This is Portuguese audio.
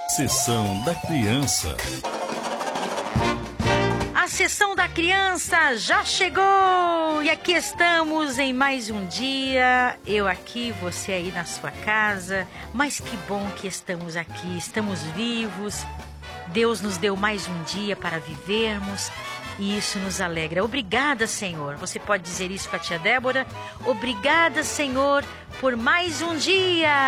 Sessão da Criança. A Sessão da Criança já chegou! E aqui estamos em mais um dia. Eu aqui, você aí na sua casa. Mas que bom que estamos aqui, estamos vivos. Deus nos deu mais um dia para vivermos e isso nos alegra. Obrigada, Senhor. Você pode dizer isso com a tia Débora? Obrigada, Senhor, por mais um dia.